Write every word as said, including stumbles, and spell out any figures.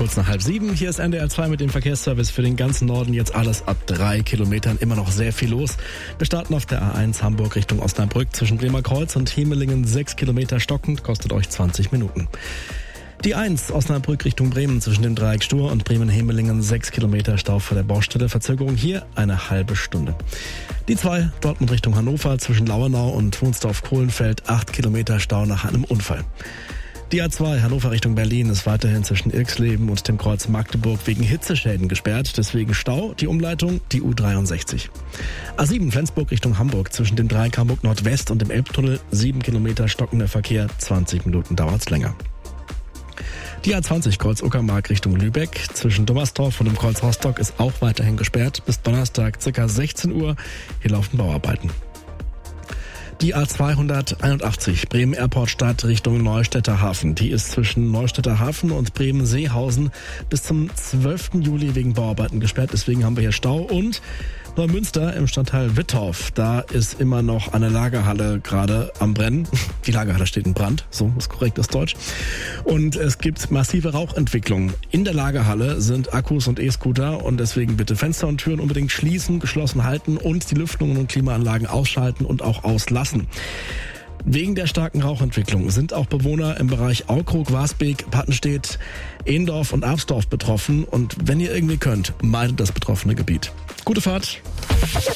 Kurz nach halb sieben, hier ist N D R zwei mit dem Verkehrsservice für den ganzen Norden. Jetzt alles ab drei Kilometern, immer noch sehr viel los. Wir starten auf der A eins Hamburg Richtung Osnabrück zwischen Bremer Kreuz und Hemelingen. sechs Kilometer stockend, kostet euch zwanzig Minuten. Die eins Osnabrück Richtung Bremen zwischen dem Dreieck Stur und Bremen-Hemelingen. sechs Kilometer Stau vor der Baustelle. Verzögerung hier eine halbe Stunde. Die zwei Dortmund Richtung Hannover zwischen Lauenau und Wunsdorf-Kohlenfeld. acht Kilometer Stau nach einem Unfall. Die A zwei Hannover Richtung Berlin ist weiterhin zwischen Irxleben und dem Kreuz Magdeburg wegen Hitzeschäden gesperrt. Deswegen Stau, die Umleitung, die U dreiundsechzig. A sieben Flensburg Richtung Hamburg zwischen dem Dreieck Hamburg Nordwest und dem Elbtunnel. sieben Kilometer stockender Verkehr, zwanzig Minuten dauert's länger. Die A zwanzig Kreuz Uckermark Richtung Lübeck zwischen Dummersdorf und dem Kreuz Rostock ist auch weiterhin gesperrt. Bis Donnerstag ca. sechzehn Uhr. Hier laufen Bauarbeiten. Die A zweihunderteinundachtzig Bremen Airport Stadt Richtung Neustädter Hafen. Die ist zwischen Neustädter Hafen und Bremen-Seehausen bis zum zwölften Juli wegen Bauarbeiten gesperrt. Deswegen haben wir hier Stau. Und Neumünster im Stadtteil Wittorf. Da ist immer noch eine Lagerhalle gerade am Brennen. Die Lagerhalle steht in Brand. So ist korrektes Deutsch. Und es gibt massive Rauchentwicklung. In der Lagerhalle sind Akkus und E-Scooter und deswegen bitte Fenster und Türen unbedingt schließen, geschlossen halten und die Lüftungen und Klimaanlagen ausschalten und auch auslassen. Wegen der starken Rauchentwicklung sind auch Bewohner im Bereich Aukrug, Wasbeek, Pattenstedt, Ehendorf und Absdorf betroffen. Und wenn ihr irgendwie könnt, meidet das betroffene Gebiet. Gute Fahrt!